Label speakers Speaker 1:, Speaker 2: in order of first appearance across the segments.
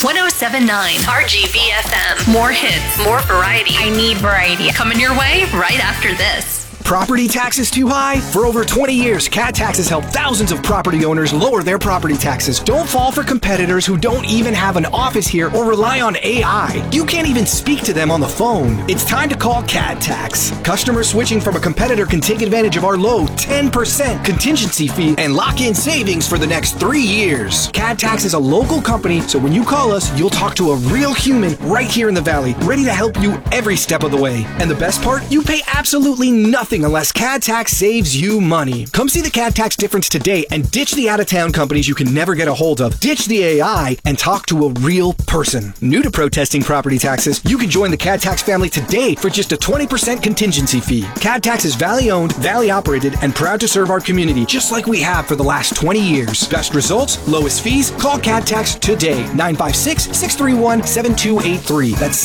Speaker 1: 107.9 RGVFM. More hits, more variety.
Speaker 2: I need variety.
Speaker 1: Coming your way right after this.
Speaker 3: Property taxes too high? For over 20 years, Cat Tax has helped thousands of property owners lower their property taxes. Don't fall for competitors who don't even have an office here or rely on AI. You can't even speak to them on the phone. It's time to call Cat Tax. Customers switching from a competitor can take advantage of our low 10% contingency fee and lock in savings for the next 3 years. Cat Tax is a local company, so when you call us, you'll talk to a real human right here in the Valley, ready to help you every step of the way. And the best part? You pay absolutely nothing unless Cat Tax saves you money. Come see the Cat Tax difference today and ditch the out-of-town companies you can never get a hold of. Ditch the AI and talk to a real person. New to protesting property taxes, you can join the Cat Tax family today for just a 20% contingency fee. Cat Tax is Valley-owned, Valley-operated, and proud to serve our community just like we have for the last 20 years. Best results, lowest fees, call Cat Tax today. 956-631-7283. That's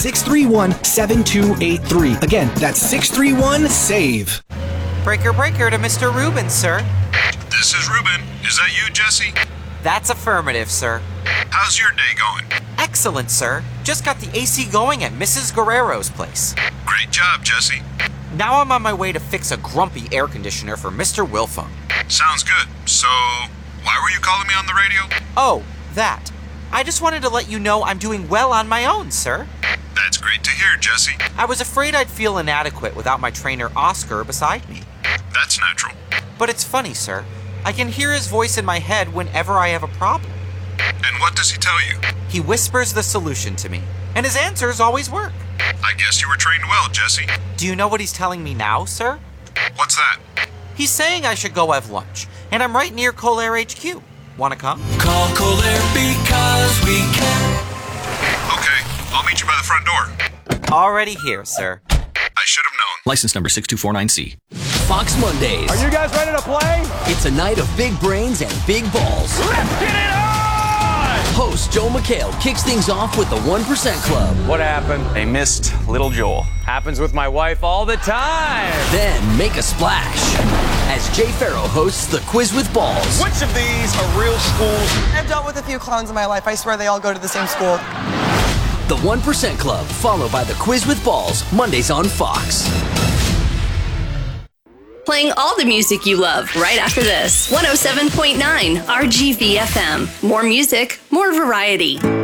Speaker 3: 631-7283. Again, that's 631-SAVE.
Speaker 4: Breaker to Mr. Rubin, sir.
Speaker 5: This is Ruben. Is that you, Jesse?
Speaker 4: That's affirmative, sir.
Speaker 5: How's your day going?
Speaker 4: Excellent, sir. Just got the AC going at Mrs. Guerrero's place.
Speaker 5: Great job, Jesse.
Speaker 4: Now I'm on my way to fix a grumpy air conditioner for Mr. Wilfong.
Speaker 5: Sounds good. So, why were you calling me on the radio?
Speaker 4: Oh, that. I just wanted to let you know I'm doing well on my own, sir.
Speaker 5: That's great to hear, Jesse.
Speaker 4: I was afraid I'd feel inadequate without my trainer Oscar beside me.
Speaker 5: That's natural.
Speaker 4: But it's funny, sir. I can hear his voice in my head whenever I have a problem.
Speaker 5: And what does he tell you?
Speaker 4: He whispers the solution to me, and his answers always work.
Speaker 5: I guess you were trained well, Jesse.
Speaker 4: Do you know what he's telling me now, sir?
Speaker 5: What's that?
Speaker 4: He's saying I should go have lunch, and I'm right near Colair HQ. Wanna come?
Speaker 6: Call Colair because we can.
Speaker 5: Okay, I'll meet you by the front door.
Speaker 4: Already here, sir.
Speaker 5: I should have known.
Speaker 7: License number 6249C.
Speaker 8: Fox Mondays.
Speaker 9: Are you guys ready to play?
Speaker 8: It's a night of big brains and big balls.
Speaker 9: Let's get it on!
Speaker 8: Host Joe McHale kicks things off with the 1% Club.
Speaker 9: What happened?
Speaker 10: They missed little Joel.
Speaker 9: Happens with my wife all the time.
Speaker 8: Then make a splash as Jay Farrow hosts the Quiz with Balls.
Speaker 10: Which of these are real schools?
Speaker 11: I've dealt with a few clowns in my life. I swear they all go to the same school.
Speaker 8: The 1% Club, followed by the Quiz with Balls, Mondays on Fox.
Speaker 1: Playing all the music you love right after this. 107.9 RGVFM. More music, more variety.